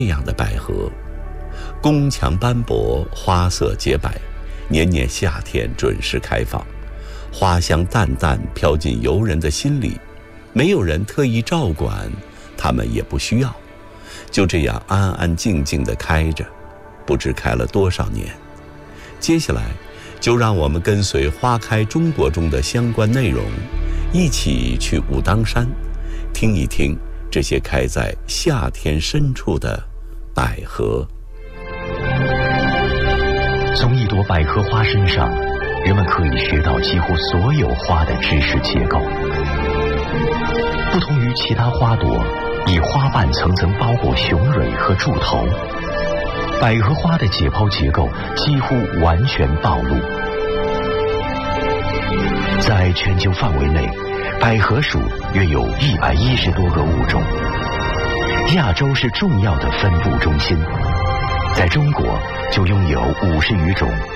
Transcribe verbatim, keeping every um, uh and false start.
这样的百合，宫墙斑驳，花色洁白，年年夏天准时开放，花香淡淡飘进游人的心里，没有人特意照管，他们也不需要，就这样安安静静地开着，不知开了多少年。接下来就让我们跟随花开中国中的相关内容，一起去武当山，听一听这些开在夏天深处的百合。 从一朵百合花身上，人们可以学到几乎所有花的知识结构。不同于其他花朵以花瓣层层包裹雄蕊和柱头，百合花的解剖结构几乎完全暴露。在全球范围内，百合属约有一百一十多个物种。亚洲是重要的分布中心，在中国就拥有五十余种